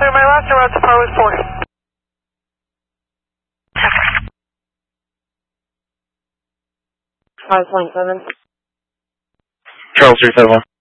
my last route to par was 4. Five point 7. Charles 351.